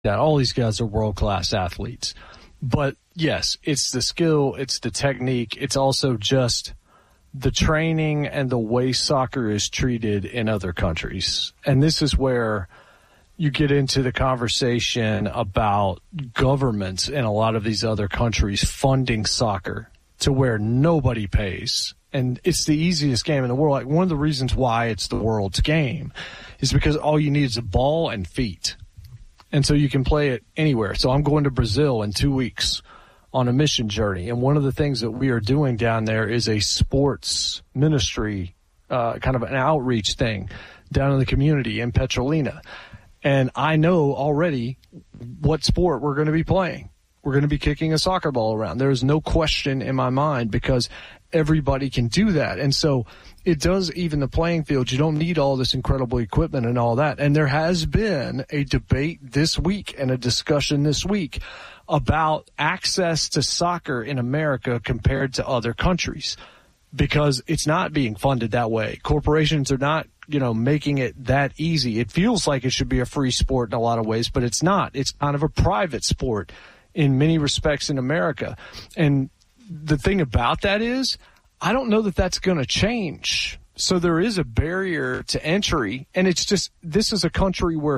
that. All these guys are world-class athletes. But, yes, it's the skill, it's the technique, it's also just the training and the way soccer is treated in other countries. And this is where you get into the conversation about governments in a lot of these other countries funding soccer to where nobody pays. And it's the easiest game in the world. Like, one of the reasons why it's the world's game is because all you need is a ball and feet. And so you can play it anywhere. So I'm going to Brazil in 2 weeks on a mission journey. And one of the things that we are doing down there is a sports ministry, kind of an outreach thing down in the community in Petrolina. And I know already what sport we're going to be playing. We're going to be kicking a soccer ball around. There's no question in my mind because everybody can do that. And so it does even the playing field. You don't need all this incredible equipment and all that. And there has been a debate this week and a discussion this week about access to soccer in America compared to other countries because it's not being funded that way. Corporations are not, making it that easy. It feels like it should be a free sport in a lot of ways, but it's not. It's kind of a private sport in many respects in America. And the thing about that is, I don't know that that's going to change. So there is a barrier to entry, and it's just, this is a country where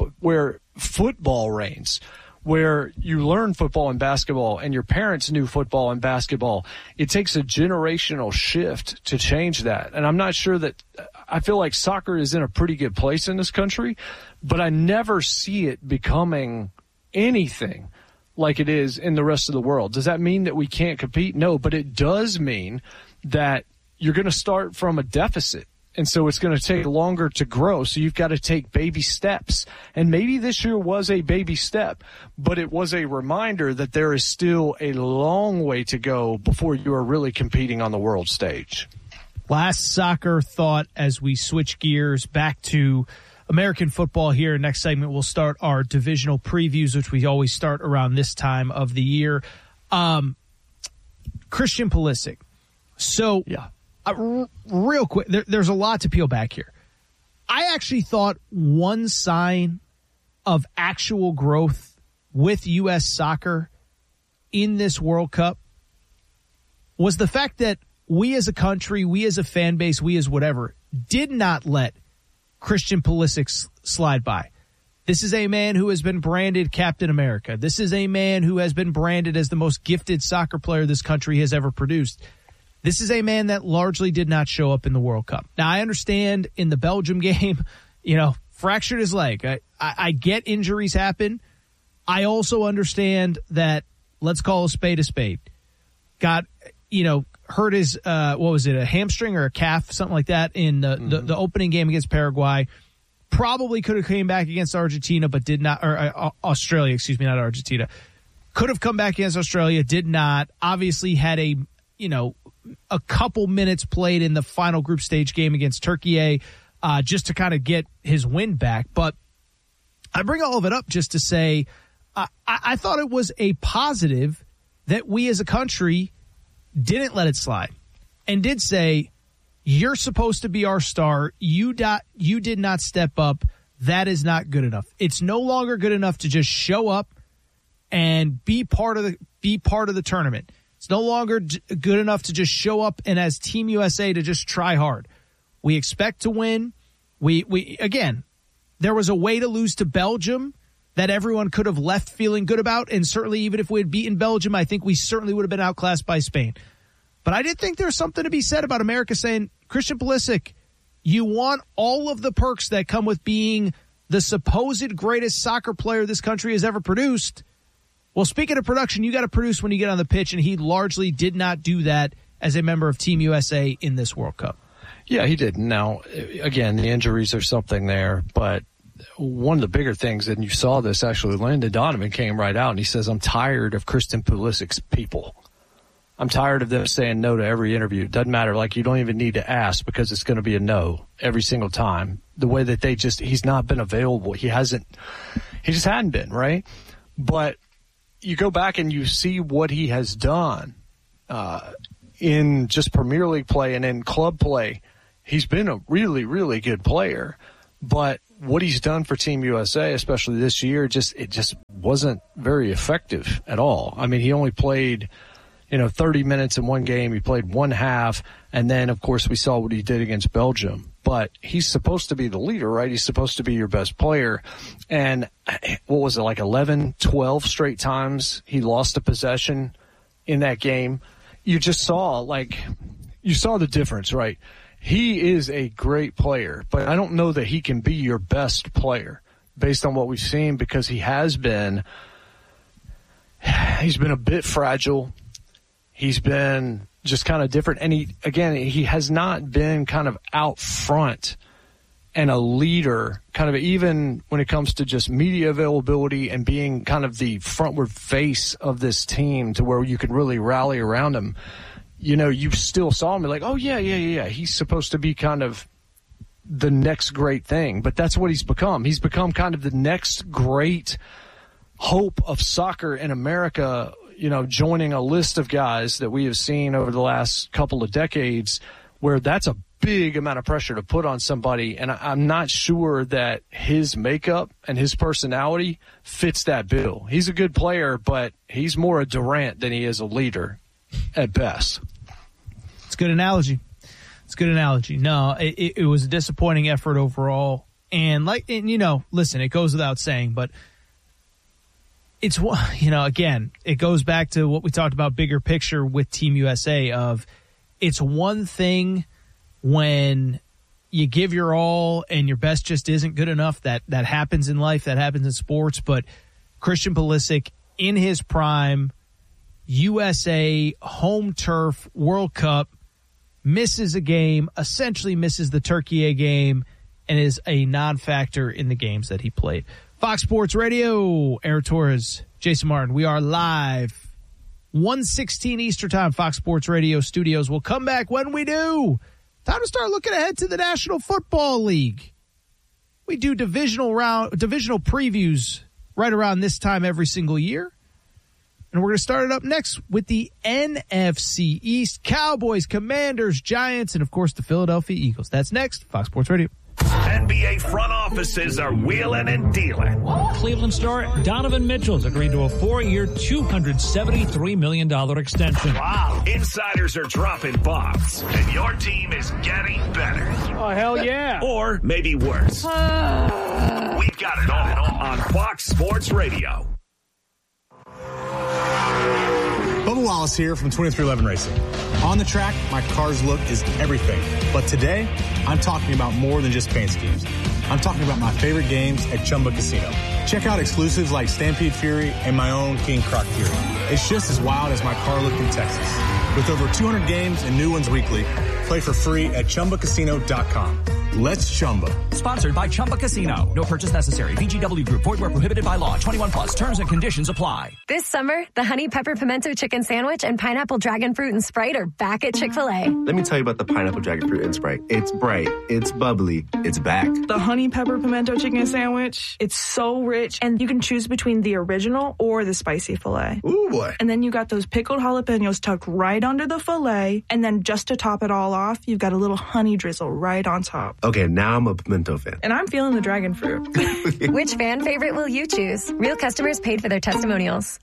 football reigns, where you learn football and basketball, and your parents knew football and basketball. It takes a generational shift to change that. And I'm not sure that, I feel like soccer is in a pretty good place in this country, but I never see it becoming anything like it is in the rest of the world. Does that mean that we can't compete? No, but it does mean that you're going to start from a deficit. And so it's going to take longer to grow. So you've got to take baby steps. And maybe this year was a baby step, but it was a reminder that there is still a long way to go before you are really competing on the world stage. Last soccer thought as we switch gears back to American football here. Next segment, we'll start our divisional previews, which we always start around this time of the year. Christian Pulisic. So, yeah. Real quick, there's a lot to peel back here. I actually thought one sign of actual growth with U.S. soccer in this World Cup was the fact that we as a country, we as a fan base, we as whatever, did not let Christian Pulisic slide by. This is a man who has been branded Captain America. This is a man who has been branded as the most gifted soccer player this country has ever produced. This is a man that largely did not show up in the World Cup. Now, I understand in the Belgium game, fractured his leg. I get injuries happen. I also understand that, let's call a spade. Got, hurt his, a hamstring or a calf, something like that in the opening game against Paraguay. Probably could have came back against Argentina, but did not, or Australia, not Argentina. Could have come back against Australia, did not. Obviously had a couple minutes played in the final group stage game against Turkey, just to kind of get his wind back. But I bring all of it up just to say I thought it was a positive that we as a country didn't let it slide and did say, you're supposed to be our star. You did not step up. That is not good enough. It's no longer good enough to just show up and be part of the tournament. It's no longer good enough to just show up and as Team USA to just try hard. We expect to win. We again, there was a way to lose to Belgium that everyone could have left feeling good about, and certainly even if we had beaten Belgium, I think we certainly would have been outclassed by Spain. But I did think there's something to be said about America saying, Christian Pulisic, you want all of the perks that come with being the supposed greatest soccer player this country has ever produced. Well, speaking of production, you got to produce when you get on the pitch, and he largely did not do that as a member of Team USA in this World Cup. Yeah, he didn't. Now, again, the injuries are something there, but one of the bigger things, and you saw this actually, Landon Donovan came right out and he says, I'm tired of Christian Pulisic's people. I'm tired of them saying no to every interview. It doesn't matter. Like, you don't even need to ask because it's going to be a no every single time. The way that he's not been available. He just hadn't been, right? But you go back and you see what he has done in just Premier League play and in club play. He's been a really, really good player. But what he's done for Team USA, especially this year, it just wasn't very effective at all. I mean, he only played, 30 minutes in one game. He played one half, and then, of course, we saw what he did against Belgium. But he's supposed to be the leader, right? He's supposed to be your best player. And what was it, like 11, 12 straight times he lost a possession in that game? You just saw, the difference, right? He is a great player, but I don't know that he can be your best player based on what we've seen, because he's been a bit fragile. He's been just kind of different. And he has not been kind of out front and a leader, kind of even when it comes to just media availability and being kind of the frontward face of this team to where you can really rally around him. You still saw him like, oh, yeah. He's supposed to be kind of the next great thing. But that's what he's become. He's become kind of the next great hope of soccer in America, joining a list of guys that we have seen over the last couple of decades, where that's a big amount of pressure to put on somebody. And I'm not sure that his makeup and his personality fits that bill. He's a good player, but he's more a Durant than he is a leader at best. It's a good analogy. No, it was a disappointing effort overall. And listen, it goes without saying, but it's, again, it goes back to what we talked about bigger picture with Team USA of it's one thing when you give your all and your best just isn't good enough. That happens in life, that happens in sports. But Christian Pulisic in his prime, USA, home turf, World Cup, misses a game, essentially misses the Turkey game, and is a non-factor in the games that he played. Fox Sports Radio, Aaron Torres, Jason Martin. We are live, 1:16 Eastern Time, Fox Sports Radio studios. We'll come back when we do. Time to start looking ahead to the National Football League. We do divisional previews right around this time every single year. And we're going to start it up next with the NFC East. Cowboys, Commanders, Giants, and, of course, the Philadelphia Eagles. That's next. Fox Sports Radio. NBA front offices are wheeling and dealing. Cleveland star Donovan Mitchell's agreed to a 4-year, $273 million extension. Wow. Insiders are dropping bombs, and your team is getting better. Oh, hell yeah. Or maybe worse. We've got it all on Fox Sports Radio. Bubba Wallace here from 2311 Racing. On the track, my car's look is everything. But today, I'm talking about more than just paint schemes. I'm talking about my favorite games at Chumba Casino. Check out exclusives like Stampede Fury and my own King Croc Fury. It's just as wild as my car look in Texas. With over 200 games and new ones weekly, play for free at ChumbaCasino.com. Let's Chumba. Sponsored by Chumba Casino. No purchase necessary. VGW Group. Void where prohibited by law. 21 plus. Terms and conditions apply. This summer, the Honey Pepper Pimento Chicken Sandwich and Pineapple Dragon Fruit and Sprite are back at Chick-fil-A. Let me tell you about the Pineapple Dragon Fruit and Sprite. It's bright. It's bubbly. It's back. The Honey Pepper Pimento Chicken Sandwich. It's so rich, and you can choose between the original or the spicy filet. Ooh, boy. And then you got those pickled jalapenos tucked right under the filet, and then just to top it all off, you've got a little honey drizzle right on top. Okay, now I'm a pimento fan. And I'm feeling the dragon fruit. Which fan favorite will you choose? Real customers paid for their testimonials.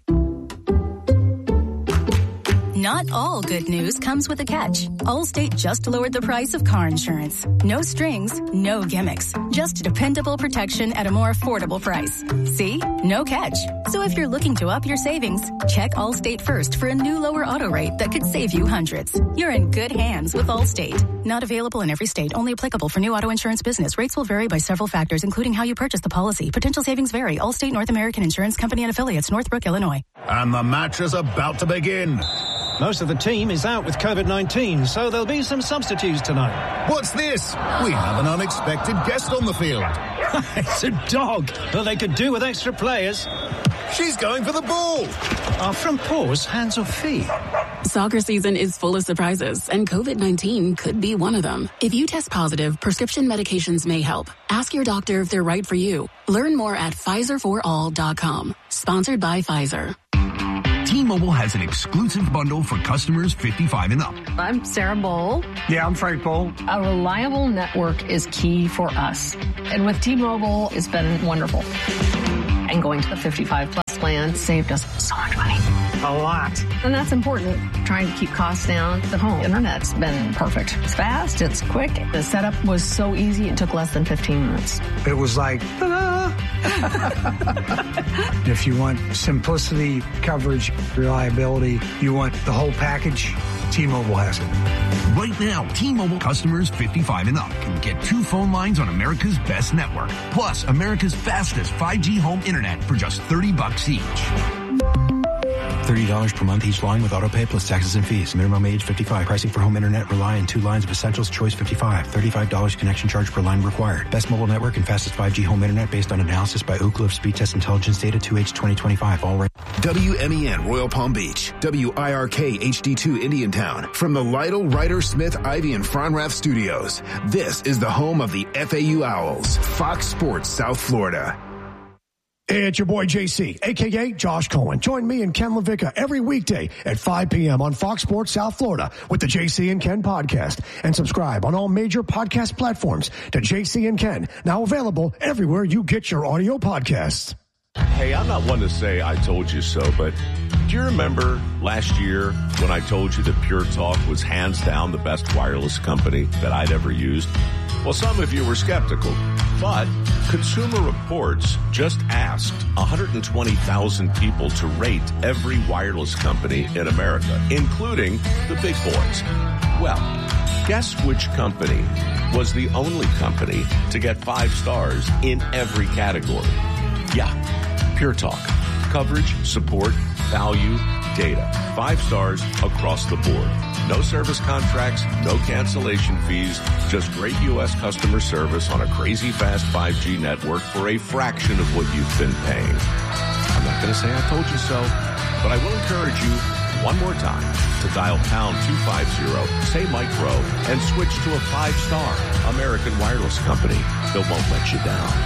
Not all good news comes with a catch. Allstate just lowered the price of car insurance. No strings, no gimmicks. Just dependable protection at a more affordable price. See? No catch. So if you're looking to up your savings, check Allstate first for a new lower auto rate that could save you hundreds. You're in good hands with Allstate. Not available in every state. Only applicable for new auto insurance business. Rates will vary by several factors, including how you purchase the policy. Potential savings vary. Allstate North American Insurance Company and affiliates, Northbrook, Illinois. And the match is about to begin. Most of the team is out with COVID-19, so there'll be some substitutes tonight. What's this? We have an unexpected guest on the field. It's a dog. Well, they could do with extra players. She's going for the ball. Are front paws hands or feet? Soccer season is full of surprises, and COVID-19 could be one of them. If you test positive, prescription medications may help. Ask your doctor if they're right for you. Learn more at PfizerForAll.com. Sponsored by Pfizer. T-Mobile has an exclusive bundle for customers 55 and up. I'm Sarah Bowl. Yeah, I'm Frank Bowl. A reliable network is key for us. And with T-Mobile, it's been wonderful. And going to the 55-plus plan saved us so much money. A lot. And that's important. Trying to keep costs down. The home internet's been perfect. It's fast. It's quick. The setup was so easy. It took less than 15 minutes. It was like, ta-da! If you want simplicity, coverage, reliability, you want the whole package, T-Mobile has it. Right now, T-Mobile customers 55 and up can get 2 phone lines on America's best network, plus America's fastest 5G home internet for just $30 each. $30 per month each line with auto pay plus taxes and fees. Minimum age 55. Pricing for home internet rely on 2 lines of essentials. Choice 55. $35 connection charge per line required. Best mobile network and fastest 5G home internet based on analysis by Ookla of Speed Test Intelligence data 2H 2025. All right. WMEN Royal Palm Beach. WIRK HD2 Indiantown. From the Lytle, Ryder, Smith, Ivy, and Fronrath studios. This is the home of the FAU Owls. Fox Sports South Florida. Hey, it's your boy JC, a.k.a. Josh Cohen. Join me and Ken LaVicka every weekday at 5 p.m. on Fox Sports South Florida with the JC and Ken podcast. And subscribe on all major podcast platforms to JC and Ken, now available everywhere you get your audio podcasts. Hey, I'm not one to say I told you so, but do you remember last year when I told you that Pure Talk was hands down the best wireless company that I'd ever used? Well, some of you were skeptical, but Consumer Reports just asked 120,000 people to rate every wireless company in America, including the big boys. Well, guess which company was the only company to get 5 stars in every category? Yeah, Pure Talk. Coverage, support, value, data. 5 stars across the board. No service contracts, no cancellation fees, just great U.S. customer service on a crazy fast 5G network for a fraction of what you've been paying. I'm not going to say I told you so, but I will encourage you one more time to dial pound 250, say micro, and switch to a 5-star American wireless company that won't let you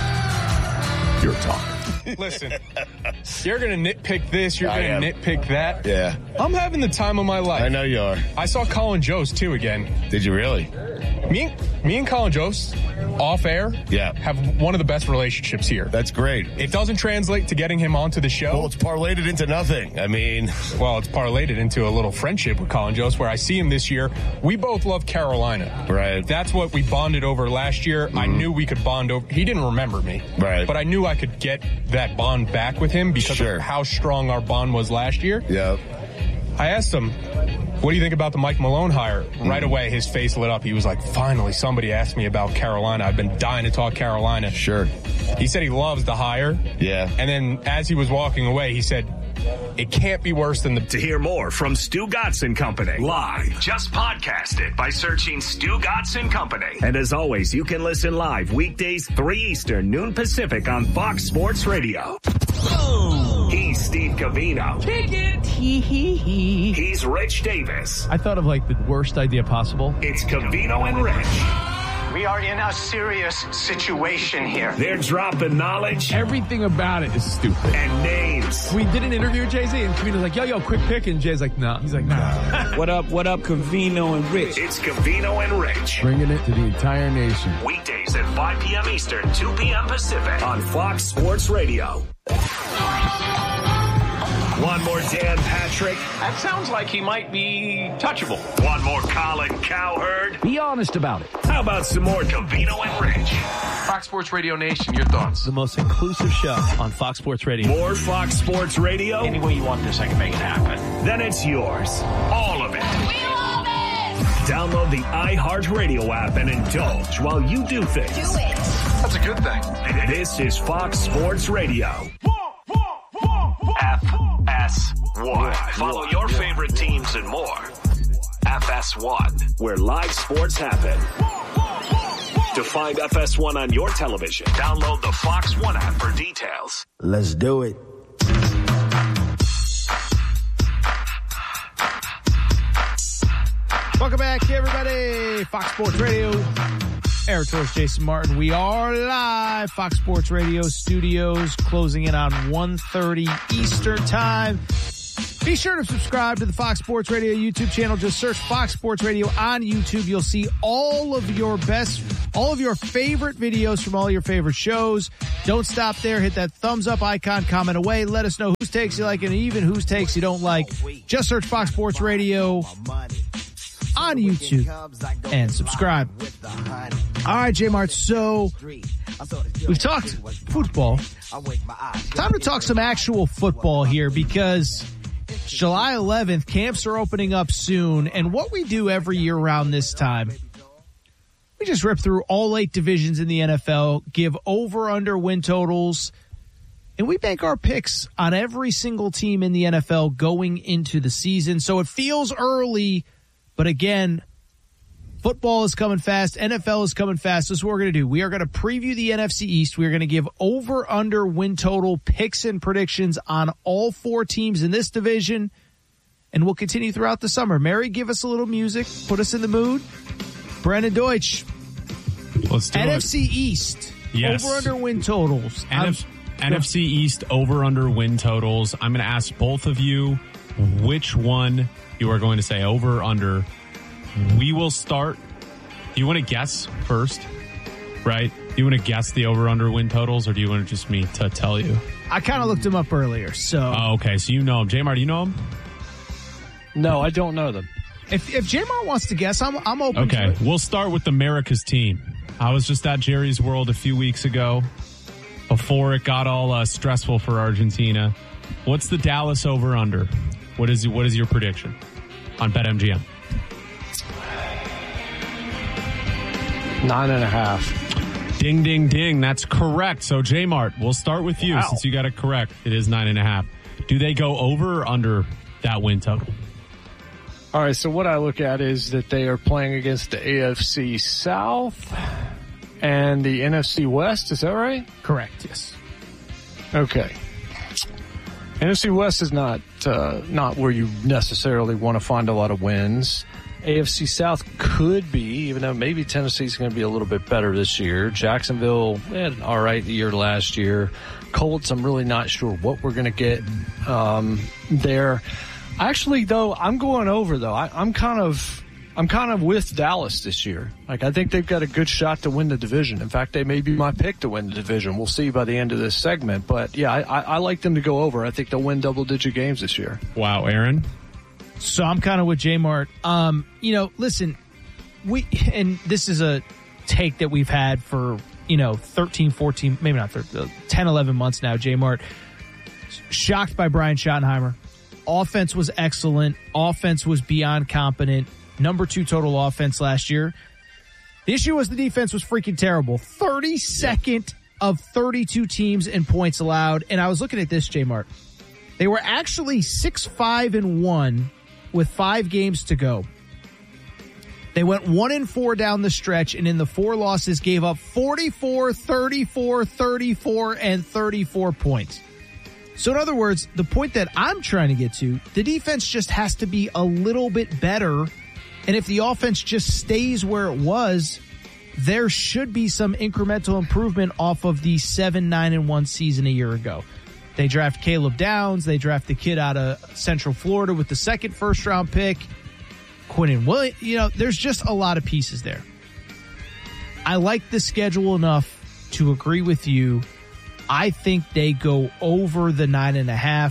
down. Pure Talk. Listen, you're going to nitpick this, you're going to nitpick that. Yeah. I'm having the time of my life. I know you are. I saw Colin Jost, too, again. Did you really? Me and Colin Jost, off air, have one of the best relationships here. That's great. It doesn't translate to getting him onto the show. Well, it's parlayed it into nothing. I mean... Well, it's parlayed it into a little friendship with Colin Jost, where I see him this year. We both love Carolina. Right. That's what we bonded over last year. I knew we could bond over... He didn't remember me. Right. But I knew I could get that bond back with him because of how strong our bond was last year. Yeah. I asked him, what do you think about the Mike Malone hire? Right away, his face lit up. He was like, finally, somebody asked me about Carolina. I've been dying to talk Carolina. Sure. He said he loves the hire. Yeah. And then as he was walking away, he said, it can't be worse than the... To hear more from Stu Gotson Company live, just podcast it by searching Stu Gotson Company. And as always, you can listen live weekdays 3 Eastern, noon Pacific on Fox Sports Radio. He's Steve Covino. Take it. He. He's Rich Davis. I thought of like the worst idea possible. It's Covino and Rich. We are in a serious situation here. They're dropping knowledge. Everything about it is stupid. And names. We did an interview with Jay-Z, and Covino's like, yo, quick pick. And Jay's like, no. He's like, nah. What up, Covino and Rich? It's Covino and Rich. Bringing it to the entire nation. Weekdays at 5 p.m. Eastern, 2 p.m. Pacific on Fox Sports Radio. One more Dan Patrick. That sounds like he might be touchable. One more Colin Cowherd. Be honest about it. How about some more Covino and Rich? Fox Sports Radio Nation, your thoughts? The most inclusive show on Fox Sports Radio. More Fox Sports Radio? Any way you want this, I can make it happen. Then it's yours. All of it. We love it! Download the iHeartRadio app and indulge while you do things. Do it. That's a good thing. This is Fox Sports Radio. FS1. Follow your favorite teams and more. FS1, where live sports happen. To find FS1 on your television, download the Fox One app for details. Let's do it. Welcome back, everybody. Fox Sports Radio. Eric Torres, Jason Martin. We are live. Fox Sports Radio studios, closing in on 1:30 Eastern time. Be sure to subscribe to the Fox Sports Radio YouTube channel. Just search Fox Sports Radio on YouTube. You'll see all of your favorite videos from all your favorite shows. Don't stop there. Hit that thumbs up icon, comment away. Let us know whose takes you like and even whose takes you don't like. Just search Fox Sports Radio on YouTube and subscribe. All right, J-Mart. So we've talked football. Time to talk some actual football here because July 11th, camps are opening up soon. And what we do every year around this time, we just rip through all 8 divisions in the NFL, give over-under win totals, and we make our picks on every single team in the NFL going into the season. So it feels early, but again, football is coming fast. NFL is coming fast. This is what we're going to do. We are going to preview the NFC East. We are going to give over-under win total picks and predictions on all 4 teams in this division, and we'll continue throughout the summer. Mary, give us a little music. Put us in the mood. Brandon Deutsch. Let's do NFC East. Yes. Over-under win totals. NFC East over-under win totals. I'm going to ask both of you which one you are going to say over, under. We will start. Do you want to guess first? Right? Do you want to guess the over-under win totals, or do you want just me to tell you? I kind of looked them up earlier, so. Oh, okay, so you know them. J-Mar, do you know them? No, I don't know them. If J-Mar wants to guess, I'm open okay, to it. We'll start with America's team. I was just at Jerry's World a few weeks ago before it got all stressful for Argentina. What's the Dallas over-under? What is your prediction on BetMGM? 9.5. Ding, ding, ding. That's correct. So, J-Mart, we'll start with you since you got it correct. It is 9.5. Do they go over or under that win total? All right, so what I look at is that they are playing against the AFC South and the NFC West. Is that right? Correct, yes. Okay. NFC West is not where you necessarily want to find a lot of wins. AFC South could be, even though maybe Tennessee's going to be a little bit better this year. Jacksonville had an all right year last year. Colts, I'm really not sure what we're going to get there. Actually, though, I'm going over, though. I'm kind of with Dallas this year. Like, I think they've got a good shot to win the division. In fact, they may be my pick to win the division. We'll see by the end of this segment. But, yeah, I like them to go over. I think they'll win double-digit games this year. Wow, Aaron? So I'm kind of with J-Mart. Listen, and this is a take that we've had for, 13, 14, maybe not 13, 10, 11 months now, J-Mart. Shocked by Brian Schottenheimer. Offense was excellent. Offense was beyond competent. Number 2 total offense last year. The issue was the defense was freaking terrible. 32nd of 32 teams in points allowed. And I was looking at this, J-Mart. They were actually 6-5-1 with 5 games to go. They went 1-4 down the stretch, and in the 4 losses gave up 44, 34, 34, and 34 points. So in other words, the point that I'm trying to get to, the defense just has to be a little bit better. And if the offense just stays where it was, there should be some incremental improvement off of the 7-9-1 season a year ago. They draft Caleb Downs. They draft the kid out of Central Florida with the second first-round pick. Quinnen Williams. There's just a lot of pieces there. I like the schedule enough to agree with you. I think they go over the 9.5.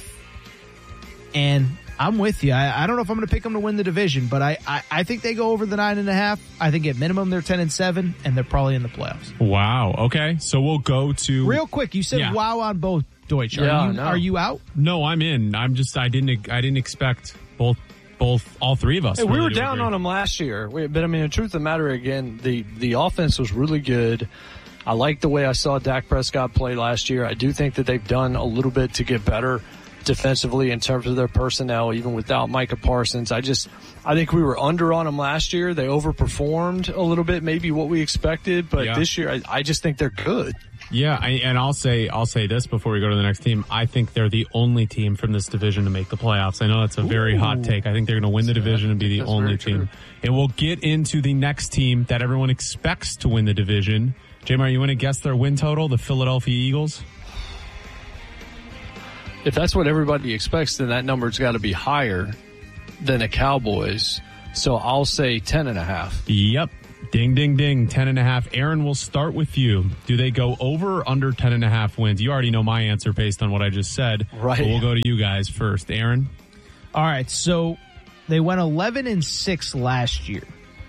And I'm with you. I don't know if I'm going to pick them to win the division, but I think they go over the 9.5. I think at minimum they're 10-7, and they're probably in the playoffs. Wow. Okay. So we'll go to real quick. You said wow on both. Deutsch, are you out? No, I'm in. I didn't expect all 3 of us. Hey, we were down on them last year, but I mean, the truth of the matter, again, the offense was really good. I like the way I saw Dak Prescott play last year. I do think that they've done a little bit to get better defensively in terms of their personnel, even without Micah Parsons. I think we were under on them last year. They overperformed a little bit, maybe what we expected, but this year I just think they're good. Yeah, and I'll say this before we go to the next team. I think they're the only team from this division to make the playoffs. I know that's a very hot take. I think they're going to win the division and be the only team. And we'll get into the next team that everyone expects to win the division. J-Mar, you want to guess their win total, the Philadelphia Eagles? if that's what everybody expects, then that number's got to be higher than the Cowboys. So I'll say 10.5. Yep. Ding, ding, ding. 10.5. Aaron, we'll start with you. Do they go over or under 10.5 wins? You already know my answer based on what I just said. Right. But we'll go to you guys first. Aaron? All right. So they went 11-6 last year.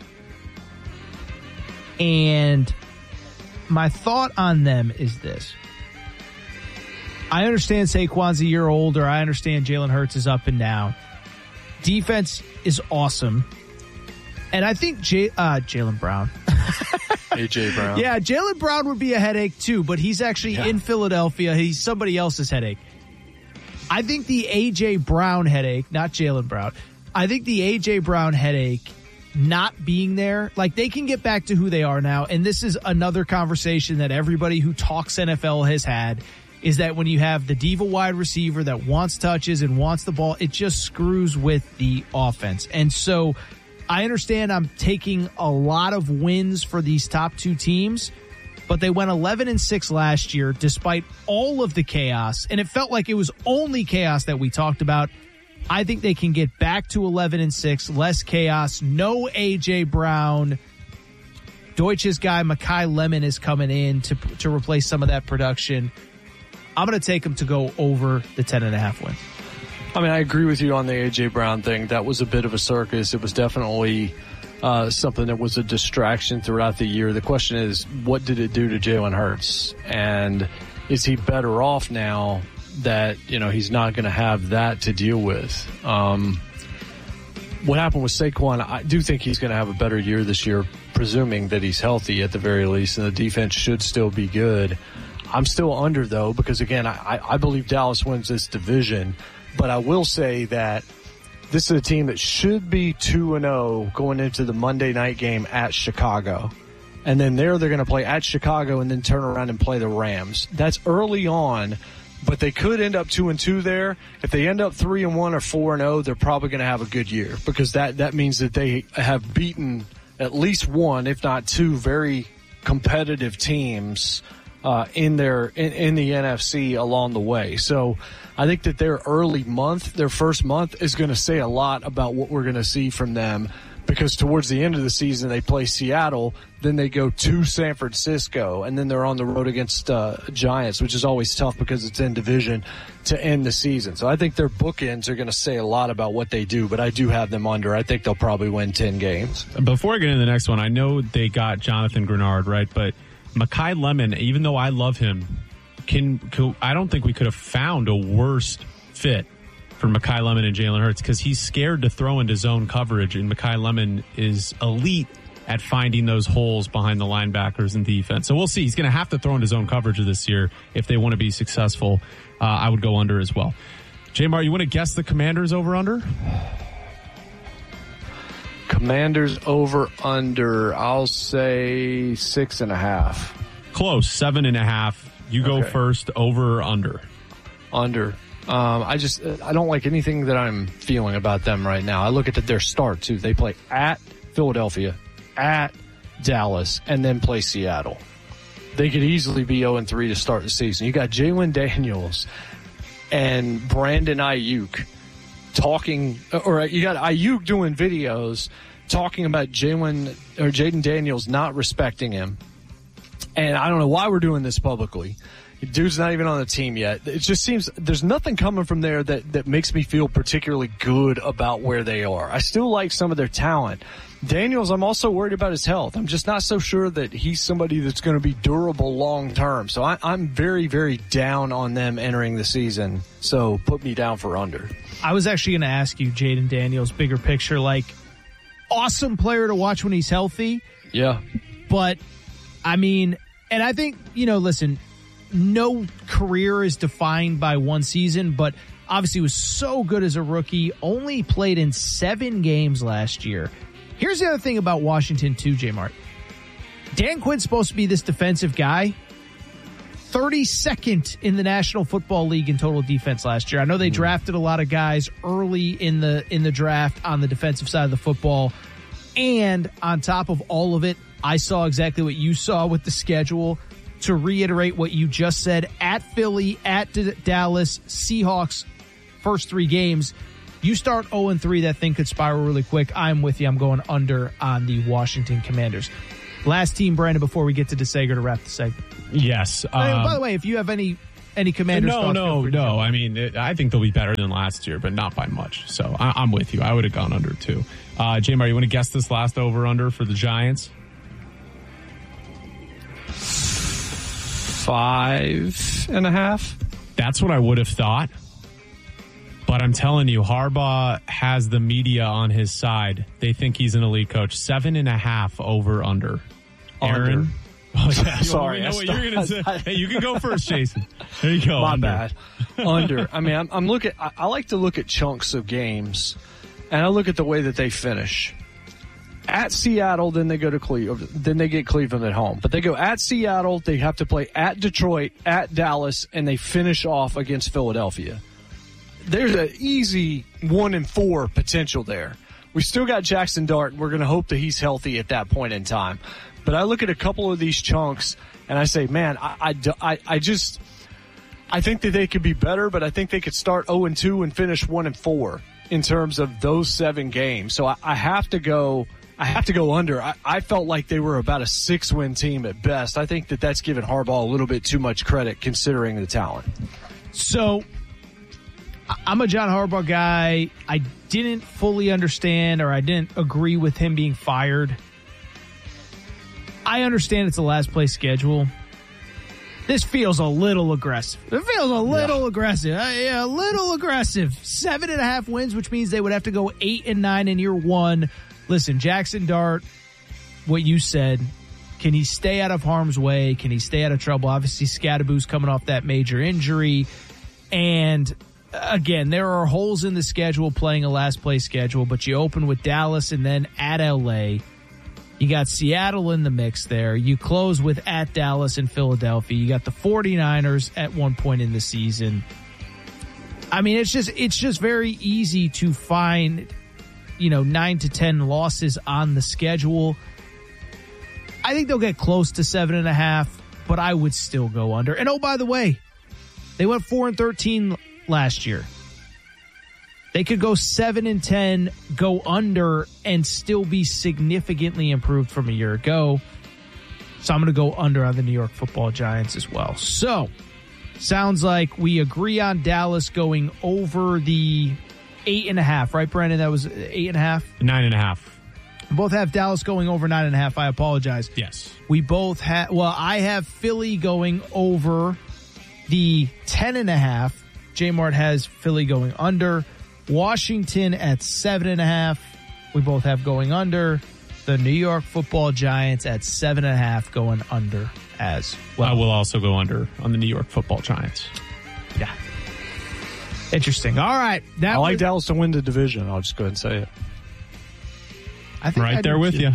And my thought on them is this. I understand Saquon's a year older. I understand Jalen Hurts is up and down. Defense is awesome. And I think Jalen Brown. A.J. Brown. Yeah, Jalen Brown would be a headache too, but he's actually in Philadelphia. He's somebody else's headache. I think the A.J. Brown headache, not Jalen Brown, I think the A.J. Brown headache not being there, like they can get back to who they are now. And this is another conversation that everybody who talks NFL has had, is that when you have the diva wide receiver that wants touches and wants the ball, it just screws with the offense. And so I understand I'm taking a lot of wins for these top two teams, but they went 11-6 last year despite all of the chaos. And it felt like it was only chaos that we talked about. I think they can get back to 11-6, less chaos, no A.J. Brown. Deutsch's guy, Mekhi Lemon, is coming in to replace some of that production. I'm going to take them to go over the 10.5 wins. I mean, I agree with you on the A.J. Brown thing. That was a bit of a circus. It was definitely something that was a distraction throughout the year. The question is, what did it do to Jalen Hurts? And is he better off now that, he's not going to have that to deal with? What happened with Saquon, I do think he's going to have a better year this year, presuming that he's healthy at the very least, and the defense should still be good. I'm still under, though, because, again, I believe Dallas wins this division. But I will say that this is a team that should be 2-0 going into the Monday night game at Chicago. And then they're going to play at Chicago and then turn around and play the Rams. That's early on, but they could end up 2-2 there. If they end up 3-1 or 4-0, they're probably going to have a good year, because that means that they have beaten at least one, if not two, very competitive teams in the NFC along the way. So I think that their first month is going to say a lot about what we're going to see from them, because towards the end of the season they play Seattle, then they go to San Francisco, and then they're on the road against Giants, which is always tough because it's in division to end the season. So I think their bookends are going to say a lot about what they do, but I do have them under. I think they'll probably win 10 games. Before I get into the next one, I know they got Jonathan Grenard, right? But Mekhi Lemon, even though I love him, I don't think we could have found a worse fit for Mekhi Lemon and Jalen Hurts, because he's scared to throw into zone coverage, and Mekhi Lemon is elite at finding those holes behind the linebackers and defense. So we'll see. He's going to have to throw into zone coverage this year if they want to be successful. I would go under as well. J-Mar, you want to guess the Commanders over-under? Commanders over-under, I'll say 6.5. Close, 7.5. You go first, over or under? Under. I don't like anything that I'm feeling about them right now. I look at their start, too. They play at Philadelphia, at Dallas, and then play Seattle. They could easily be 0-3 to start the season. You got Jalen Daniels and Brandon Ayuk talking, or you got Ayuk doing videos talking about Jaden Daniels not respecting him. And I don't know why we're doing this publicly. Dude's not even on the team yet. It just seems there's nothing coming from there that makes me feel particularly good about where they are. I still like some of their talent. Daniels, I'm also worried about his health. I'm just not so sure that he's somebody that's going to be durable long term. So I'm very, very down on them entering the season. So put me down for under. I was actually going to ask you, Jaden Daniels, bigger picture, like awesome player to watch when he's healthy. Yeah. But, I mean, and I think, listen, no career is defined by one season, but obviously was so good as a rookie, only played in 7 games last year. Here's the other thing about Washington too, J-Mart. Dan Quinn's supposed to be this defensive guy. 32nd in the National Football League in total defense last year. I know they drafted a lot of guys early in the draft on the defensive side of the football. And on top of all of it, I saw exactly what you saw with the schedule. to reiterate what you just said, at Philly, at Dallas, Seahawks, first 3 games. You start 0-3, that thing could spiral really quick. I'm with you. I'm going under on the Washington Commanders. Last team, Brandon, before we get to DeSager to wrap the segment. Yes. By the way, if you have any Commanders thoughts, no. I mean, I think they'll be better than last year, but not by much. So I'm with you. I would have gone under too. J-Mar, you want to guess this last over-under for the Giants? 5.5. That's what I would have thought. But I'm telling you, Harbaugh has the media on his side. They think he's an elite coach. 7.5 over-under. Aaron? Oh, yeah. Sorry. I know what you're going to say. Hey, you can go first, Jason. There you go. My under. bad. Under. I mean, I'm looking. I like to look at chunks of games, and I look at the way that they finish. At Seattle, then they go to Cleveland. Then they get Cleveland at home. But they go at Seattle. They have to play at Detroit, at Dallas, and they finish off against Philadelphia. There's an easy 1-4 potential there. We still got Jackson Dart, and we're going to hope that he's healthy at that point in time. But I look at a couple of these chunks, and I say, man, I think that they could be better, but I think they could start 0-2 and finish 1-4 in terms of those 7 games. So I have to go under. I felt like they were about a 6-win team at best. I think that that's giving Harbaugh a little bit too much credit considering the talent. So I'm a John Harbaugh guy. I didn't fully understand, or I didn't agree with him being fired. I understand it's a last place schedule. This feels a little aggressive. It feels a little aggressive. A little aggressive. 7.5 wins, which means they would have to go 8-9 in year 1. Listen, Jackson Dart, what you said, can he stay out of harm's way? Can he stay out of trouble? Obviously, Scadaboo's coming off that major injury. And again, there are holes in the schedule playing a last place schedule, but you open with Dallas and then at LA. You got Seattle in the mix there. You close with at Dallas and Philadelphia. You got the 49ers at one point in the season. I mean, it's just very easy to find, 9 to 10 losses on the schedule. I think they'll get close to 7.5, but I would still go under. And oh, by the way, they went 4-13 last year. They could go 7-10, go under, and still be significantly improved from a year ago. So I'm going to go under on the New York Football Giants as well. So, sounds like we agree on Dallas going over the 8.5, right, Brandon? That was 8.5? 9.5. Both have Dallas going over 9.5. I apologize. Yes. We both have, I have Philly going over the 10.5. J-Mart has Philly going under. Washington at 7.5. We both have going under. The New York Football Giants at 7.5 going under as well. I will also go under on the New York Football Giants. Yeah. Interesting. All right. I like Dallas to win the division. I'll just go ahead and say it. I think right there with you.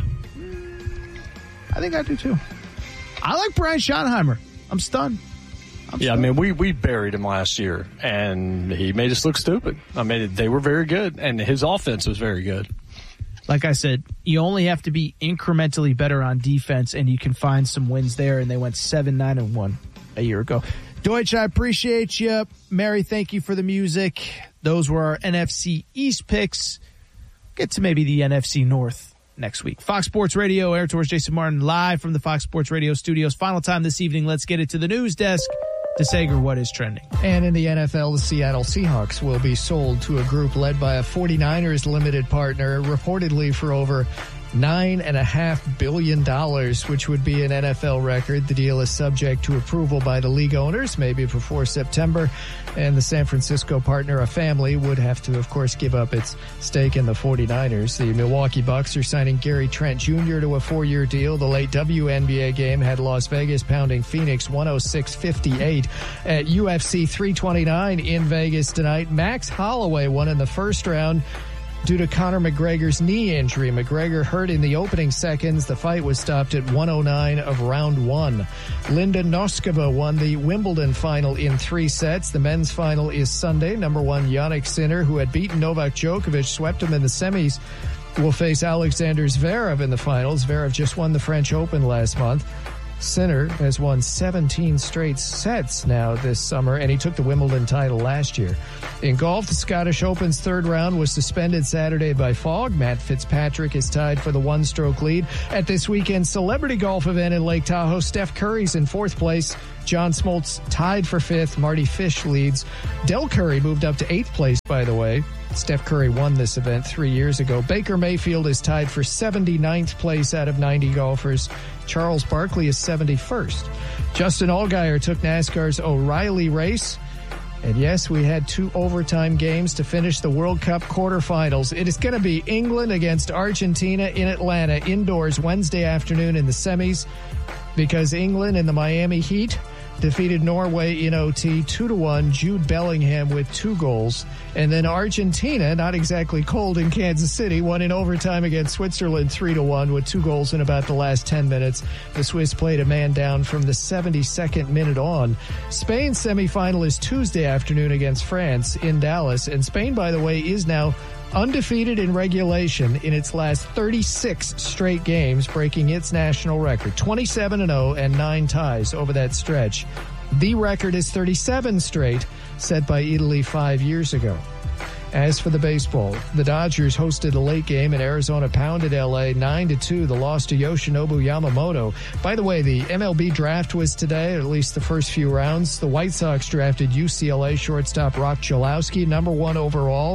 I think I do too. I like Brian Schottenheimer. I'm stunned. I mean, we buried him last year, and he made us look stupid. I mean, they were very good, and his offense was very good. Like I said, you only have to be incrementally better on defense, and you can find some wins there, and they went 7-9-1 a year ago. Deutsch, I appreciate you. Mary, thank you for the music. Those were our NFC East picks. Get to maybe the NFC North next week. Fox Sports Radio, Air Tours, Jason Martin, live from the Fox Sports Radio studios. Final time this evening. Let's get it to the news desk. DeSager, what is trending? And in the NFL, the Seattle Seahawks will be sold to a group led by a 49ers limited partner, reportedly for over $9.5 billion, which would be an NFL record. The deal is subject to approval by the league owners, maybe before September. And the San Francisco partner, a family, would have to, of course, give up its stake in the 49ers. The Milwaukee Bucks are signing Gary Trent Jr. to a 4-year deal. The late WNBA game had Las Vegas pounding Phoenix 106-58 at UFC 329 in Vegas tonight. Max Holloway won in the first round due to Conor McGregor's knee injury. McGregor hurt in the opening seconds. The fight was stopped at 109 of round 1. Linda Noskova won the Wimbledon final in 3 sets. The men's final is Sunday. Number 1 Jannik Sinner, who had beaten Novak Djokovic, swept him in the semis, will face Alexander Zverev in the finals. Zverev just won the French Open last month. Sinner has won 17 straight sets now this summer, and he took the Wimbledon title last year. In golf, the Scottish Open's third round was suspended Saturday by fog. Matt Fitzpatrick is tied for the one-stroke lead. At this weekend's celebrity golf event in Lake Tahoe, Steph Curry's in fourth place. John Smoltz tied for fifth. Marty Fish leads. Del Curry moved up to eighth place, by the way. Steph Curry won this event 3 years ago. Baker Mayfield is tied for 79th place out of 90 golfers. Charles Barkley is 71st. Justin Allgaier took NASCAR's O'Reilly race. And yes, we had 2 overtime games to finish the World Cup quarterfinals. It is going to be England against Argentina in Atlanta indoors Wednesday afternoon in the semis, because England and the Miami Heat defeated Norway in OT 2-1, Jude Bellingham with 2 goals. And then Argentina, not exactly cold in Kansas City, won in overtime against Switzerland 3-1 with 2 goals in about the last 10 minutes. The Swiss played a man down from the 72nd minute on. Spain's semifinal is Tuesday afternoon against France in Dallas. And Spain, by the way, is now undefeated in regulation in its last 36 straight games, breaking its national record, 27-0 and 9 ties over that stretch. The record is 37 straight, set by Italy 5 years ago. As for the baseball, the Dodgers hosted a late game and Arizona pounded LA 9-2. The loss to Yoshinobu Yamamoto. By the way, the MLB draft was today, or at least the first few rounds. The White Sox drafted UCLA shortstop Rock Chalowski, number 1 overall.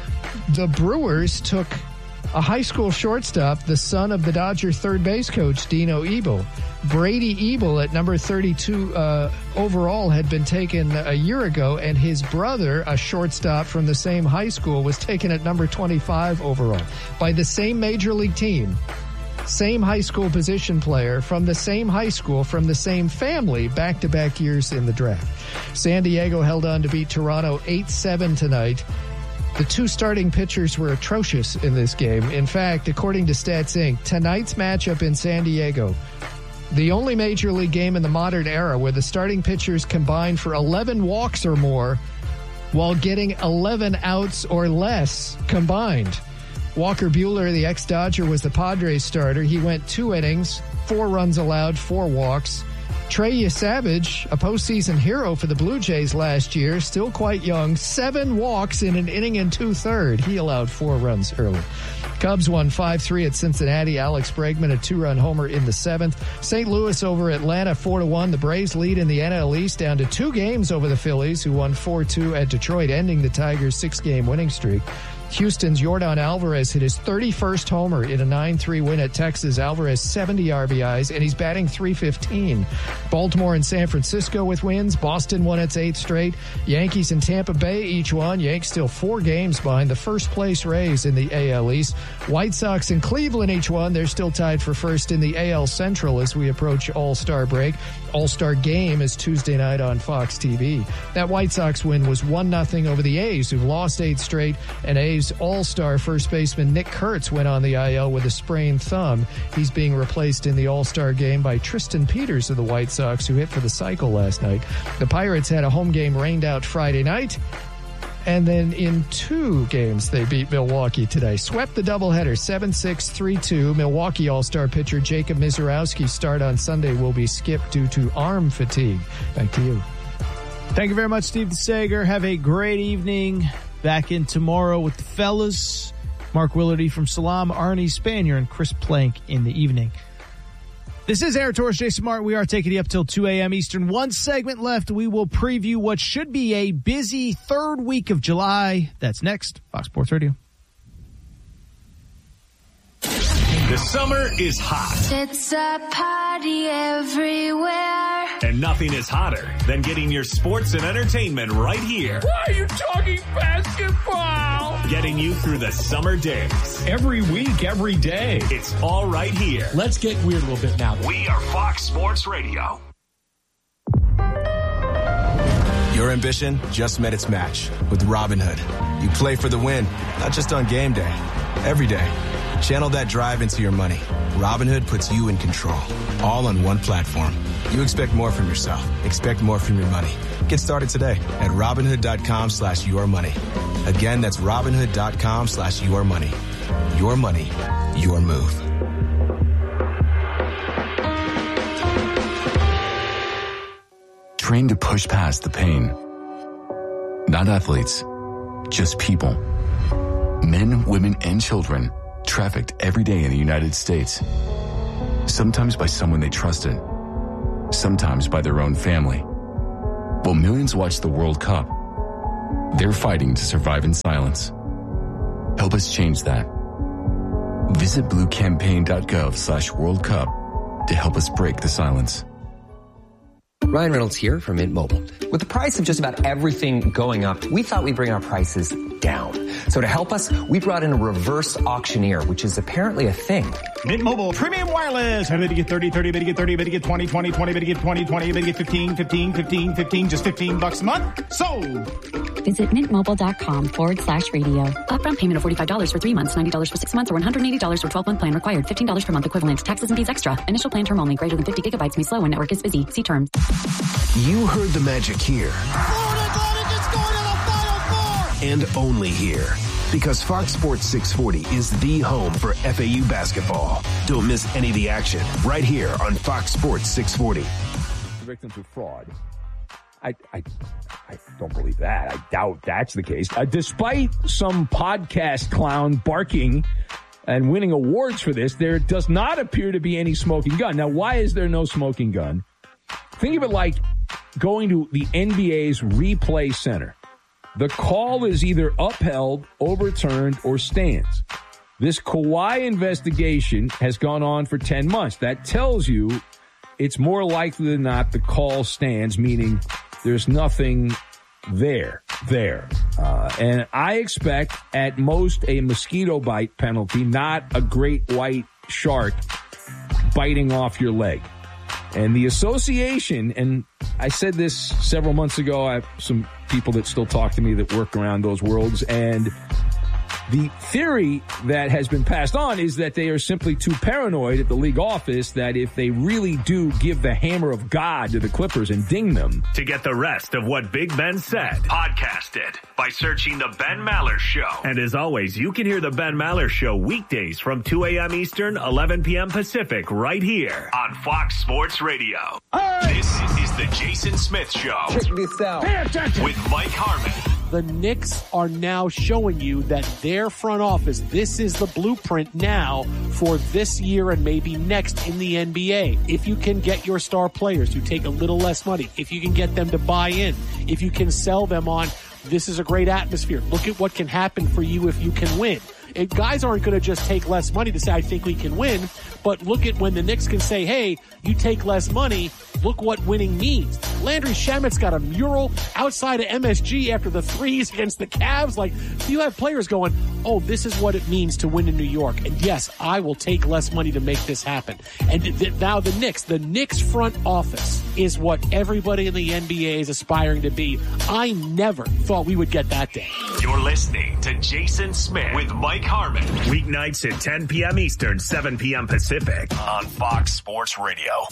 The Brewers took a high school shortstop, the son of the Dodger third base coach, Dino Ebel. Brady Ebel at number 32 overall had been taken a year ago, and his brother, a shortstop from the same high school, was taken at number 25 overall by the same major league team. Same high school position player from the same high school, from the same family, back-to-back years in the draft. San Diego held on to beat Toronto 8-7 tonight. The 2 starting pitchers were atrocious in this game. In fact, according to Stats Inc., tonight's matchup in San Diego, the only major league game in the modern era where the starting pitchers combined for 11 walks or more while getting 11 outs or less combined. Walker Buehler, the ex-Dodger, was the Padres starter. He went 2 innings, 4 runs allowed, 4 walks. Trey Savage, a postseason hero for the Blue Jays last year, still quite young, 7 walks in an inning and 2/3. He allowed 4 runs early. Cubs won 5-3 at Cincinnati. Alex Bregman, a 2-run homer in the 7th. St. Louis over Atlanta 4-1. The Braves lead in the NL East down to 2 games over the Phillies, who won 4-2 at Detroit, ending the Tigers' 6-game winning streak. Houston's Yordan Alvarez hit his 31st homer in a 9-3 win at Texas. Alvarez 70 RBIs, and he's batting .315. Baltimore and San Francisco with wins. Boston won its 8th straight. Yankees and Tampa Bay each won. Yanks still 4 games behind the first-place Rays in the AL East. White Sox and Cleveland each won. They're still tied for first in the AL Central as we approach All-Star break. All-Star game is Tuesday night on Fox TV. That White Sox win was 1-0 over the A's, who've lost 8 straight, and A's All-Star first baseman Nick Kurtz went on the IL with a sprained thumb. He's being replaced in the All-Star game by Tristan Peters of the White Sox, who hit for the cycle last night. The Pirates had a home game rained out Friday night, and then in 2 games they beat Milwaukee today. Swept the doubleheader 7-6, 3-2. Milwaukee All-Star pitcher Jacob Misiorowski's start on Sunday will be skipped due to arm fatigue. Back to you. Thank you very much, Steve DeSager. Have a great evening. Back in tomorrow with the fellas. Mark Willardy from Salam, Arnie Spanier, and Chris Plank in the evening. This is Aaron Torres, Jason Martin. We are taking you up till 2 a.m. Eastern. 1 segment left. We will preview what should be a busy 3rd week of July. That's next. Fox Sports Radio. The summer is hot. It's a party everywhere. And nothing is hotter than getting your sports and entertainment right here. Why are you talking basketball? Getting you through the summer days. Every week, every day. It's all right here. Let's get weird a little bit now. We are Fox Sports Radio. Your ambition just met its match with Robinhood. You play for the win, not just on game day, every day. Channel that drive into your money. Robinhood puts you in control, all on one platform. You expect more from yourself. Expect more from your money. Get started today at Robinhood.com/yourmoney. Again, that's Robinhood.com/yourmoney. Your money, your move. trained to push past the pain. Not athletes, just people. Men, women, and children trafficked every day in the United States. Sometimes by someone they trusted, sometimes by their own family. While millions watch the World Cup, they're fighting to survive in silence. Help us change that. Visit bluecampaign.gov/World Cup to help us break the silence. Ryan Reynolds here from Mint Mobile. With the price of just about everything going up, we thought we'd bring our prices down. So to help us, we brought in a reverse auctioneer, which is apparently a thing. Mint Mobile Premium Wireless. How did you get 30, 30, bid you get 30, bid you get 20, 20, 20, bid you get 20, 20, bid you get 15, 15, 15, 15, just $15 a month? Sold! Visit mintmobile.com/radio. Upfront payment of $45 for 3 months, $90 for 6 months, or $180 for 12-month plan required. $15 per month equivalent. Taxes and fees extra. Initial plan term only. Greater than 50 gigabytes may slow when network is busy. See terms. You heard the magic here. And only here. Because Fox Sports 640 is the home for FAU basketball. Don't miss any of the action right here on Fox Sports 640. Victims of fraud. I don't believe that. I doubt that's the case. Despite some podcast clown barking and winning awards for this, there does not appear to be any smoking gun. Now, why is there no smoking gun? Think of it like going to the NBA's replay center. The call is either upheld, overturned, or stands. This Kawhi investigation has gone on for 10 months. That tells you it's more likely than not the call stands, meaning there's nothing there. And I expect at most a mosquito bite penalty, not a great white shark biting off your leg. And the association, and I said this several months ago, I have some people that still talk to me that work around those worlds, and the theory that has been passed on is that they are simply too paranoid at the league office that if they really do give the hammer of God to the Clippers and ding them. To get the rest of what Big Ben said, podcast it by searching The Ben Maller Show. And as always, you can hear The Ben Maller Show weekdays from 2 a.m. Eastern, 11 p.m. Pacific, right here on Fox Sports Radio. This is the Jason Smith Show. Check this out. Pay attention. With Mike Harmon. The Knicks are now showing you that their front office, this is the blueprint now for this year and maybe next in the NBA. If you can get your star players to take a little less money, if you can get them to buy in, if you can sell them on, this is a great atmosphere. Look at what can happen for you if you can win. Guys aren't going to just take less money to say, I think we can win. But look at when the Knicks can say, hey, you take less money. Look what winning means. Landry Shamet's got a mural outside of MSG after the threes against the Cavs. Like, you have players going, oh, this is what it means to win in New York. And yes, I will take less money to make this happen. And now the Knicks front office is what everybody in the NBA is aspiring to be. I never thought we would get that day. You're listening to Jason Smith with Mike Harmon. Weeknights at 10 p.m. Eastern, 7 p.m. Pacific on Fox Sports Radio.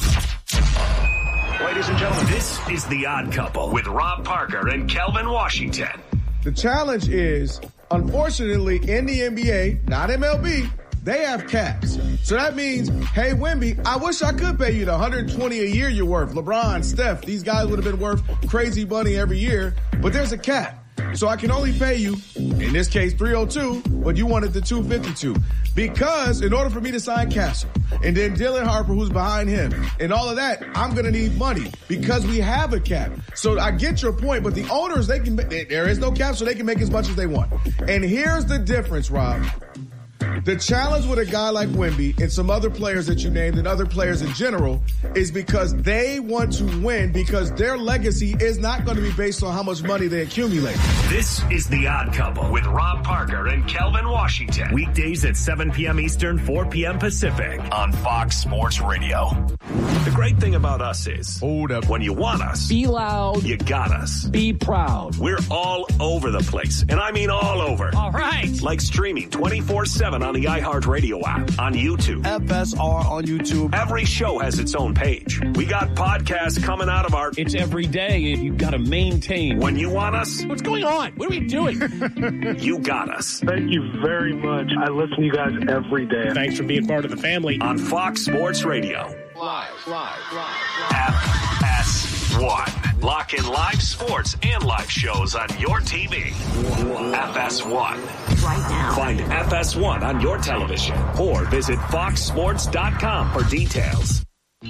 Ladies and gentlemen, this is The Odd Couple with Rob Parker and Kelvin Washington. The challenge is, unfortunately, in the NBA, not MLB, they have caps. So that means, hey, Wemby, I wish I could pay you the $120 a year you're worth. LeBron, Steph, these guys would have been worth crazy money every year, but there's a cap. So I can only pay you, in this case, $302, but you wanted the $252. Because in order for me to sign Castle, and then Dylan Harper, who's behind him, and all of that, I'm going to need money because we have a cap. So I get your point, but the owners, there is no cap, so they can make as much as they want. And here's the difference, Rob. The challenge with a guy like Wemby and some other players that you named and other players in general is because they want to win because their legacy is not going to be based on how much money they accumulate. This is The Odd Couple with Rob Parker and Kelvin Washington. Weekdays at 7 p.m. Eastern, 4 p.m. Pacific on Fox Sports Radio. The great thing about us is, hold up, when you want us, be loud, you got us. Be proud. We're all over the place, and I mean all over. All right. Like streaming 24/7 on the iHeartRadio app, on YouTube. FSR on YouTube. Every show has its own page. We got podcasts coming out of our... It's every day, and you've got to maintain. When you want us... What's going on? What are we doing? You got us. Thank you very much. I listen to you guys every day. Thanks for being part of the family. On Fox Sports Radio. Live. FS1. Lock in live sports and live shows on your TV. FS1. Right now. Find FS1 on your television or visit foxsports.com for details.